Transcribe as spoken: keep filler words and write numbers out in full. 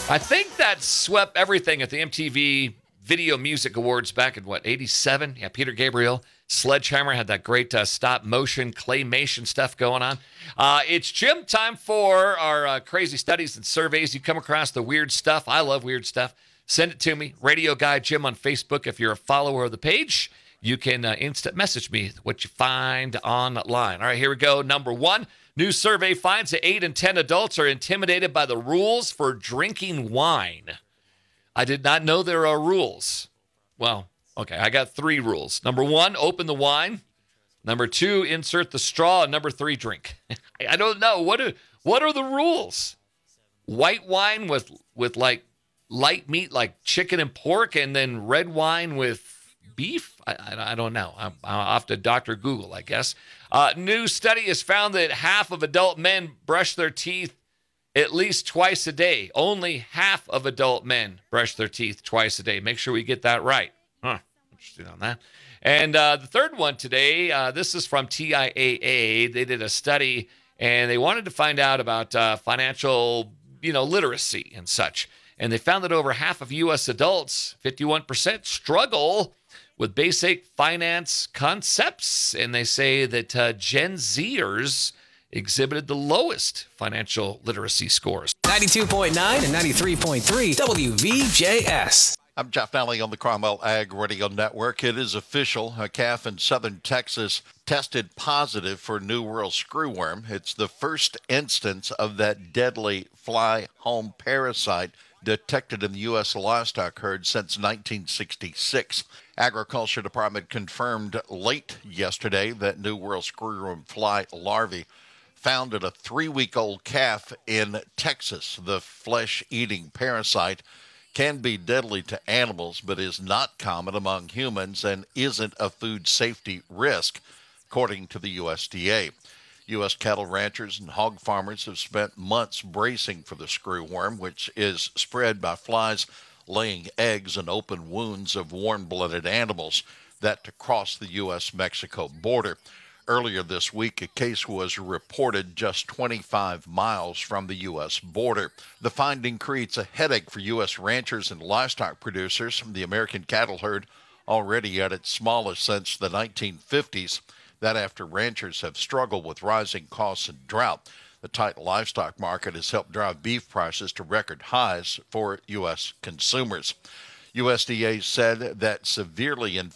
I think that swept everything at the M T V Video Music Awards back in, what, eighty-seven? Yeah, Peter Gabriel. Sledgehammer had that great uh, stop motion claymation stuff going on. Uh, it's Jim time for our uh, crazy studies and surveys. You come across the weird stuff. I love weird stuff. Send it to me. Radio Guy Jim on Facebook. If you're a follower of the page, you can uh, instant message me what you find online. All right, here we go. Number one. New survey finds that eight in ten adults are intimidated by the rules for drinking wine. I did not know there are rules. Well, okay, I got three rules. Number one, open the wine. Number two, insert the straw. And number three, drink. I don't know. What are, what are the rules? White wine with, with like light meat like chicken and pork, and then red wine with beef? I, I, I don't know. I'm, I'll have to Doctor Google, I guess. Uh, new study has found that half of adult men brush their teeth at least twice a day. Only half of adult men brush their teeth twice a day. Make sure we get that right. Huh. Interesting on that. And uh, the third one today, uh, this is from T I A A. They did a study, and they wanted to find out about uh, financial, you know, literacy and such. And they found that over half of U S adults, fifty-one percent, struggle with basic finance concepts. And they say that uh, Gen Zers exhibited the lowest financial literacy scores. ninety-two point nine and ninety-three point three W V J S. I'm Jeff Nally on the Cromwell Ag Radio Network. It is official. A calf in southern Texas tested positive for New World screwworm. It's the first instance of that deadly fly home parasite detected in the U S livestock herd since nineteen sixty-six. Agriculture Department confirmed late yesterday that New World screwworm fly larvae found in a three-week-old calf in Texas. The flesh-eating parasite can be deadly to animals, but is not common among humans and isn't a food safety risk, according to the U S D A. U S cattle ranchers and hog farmers have spent months bracing for the screwworm, which is spread by flies laying eggs in open wounds of warm-blooded animals that to cross the U S Mexico border. Earlier this week, a case was reported just twenty-five miles from the U S border. The finding creates a headache for U S ranchers and livestock producers. The American cattle herd already at its smallest since the nineteen fifties. That after ranchers have struggled with rising costs and drought. The tight livestock market has helped drive beef prices to record highs for U S consumers. U S D A said that severely